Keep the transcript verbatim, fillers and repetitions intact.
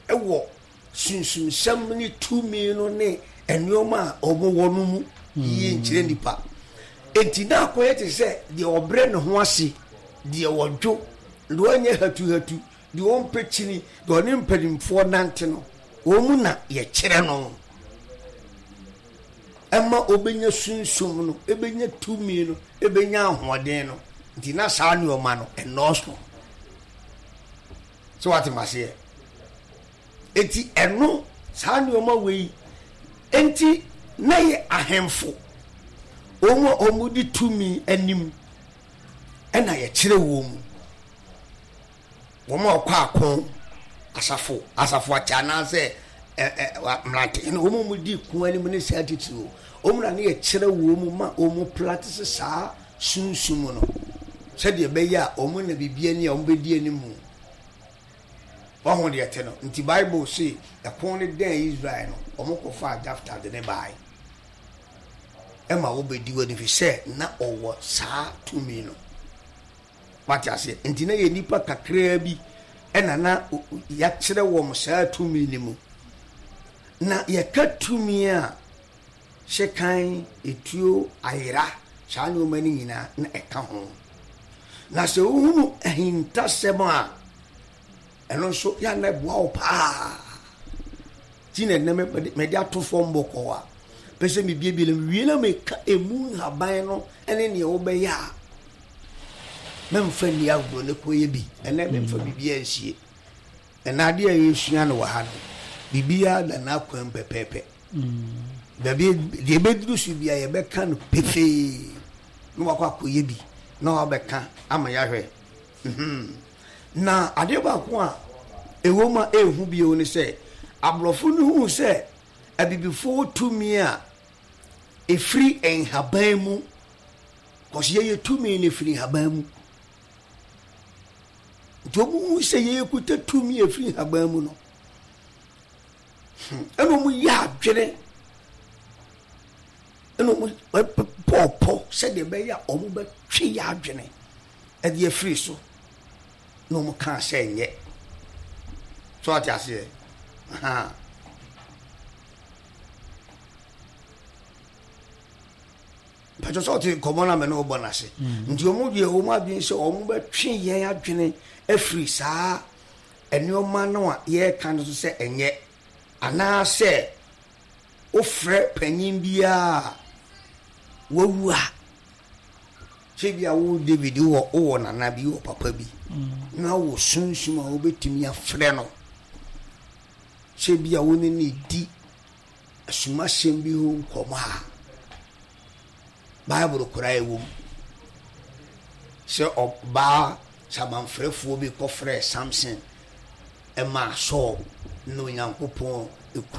ewo sunsum sam ni tumi no ne enioma omo wonu mu yi nkyire nipa enti na akoye te se de obre ne ho ase de wodwo do anye hatu hatu de on pechini de on mpadimfo nante no omu na ye kyere no emma obenya sunsum no ebenya tumi no ebenya ahoden no nti na saa ne o ma no enoso so what must say enti eno saa ne o ma we enti na ye ahemfo omo omudi tumi anim ena ye kyere wo mu wo ma okwa akon asafo asafo achana se mlante no omo mudi ku anim ne se atitiro omo na ne ye kyere wo mu ma omo practice saa sunsum no se de be ya omo na bibia ni a omo be die ni mu wahon de yete no nti bible say akon ne den Israel no omo ko fa after the nearby ema wo be di wo ni fi se na owo saa tumi no mati ase nti na ye nipa kakra bi ena na ya kyere wo mo saa tumi ni mu na ye ka tumi a shekan etuo ayira saa no mani nyina na eka ho na se ohunu ehinta sema eno so ya na bua opa tine na me dia to fo mboko a pese me bie bie le wie na me ka emu haban no ene ne wo be ya memfa ni agbo ne koye bi ene memfa bibia nsie ena de ayesua no wa ha no bibia da na kwam pepepe mm da bi de bedru su bia ye be kan pefe no wakwa koye bi na wa be kan ama ya hwe mhm na ade ba ko a ewo ma ehu bi o ni se ablofo no hu se abibifo tumi a efri enhaban mu kosi ye tumi ne efri haban mu domu se ye kuta tumi efri haban mu no eno mu ya adwene eno mu popo se de be ya omu be twi ya adwene e de efri so no mo kan se nye so ati ase ha pacho so ti komona me no bonase nti omo de omo adwen se omo be twe ye adwene afri saa enioma no a ye kan so se enye ana se ofre panyin bia wawua chebia wo David wo wo nana bi wo papa bi na wo sunsun a wo betimi afre no chebia wo ne ne di asuma sembi ho nkoma Bible kurai wo se oba sabanfrefo bi kofre Samson e ma so no Nyankopon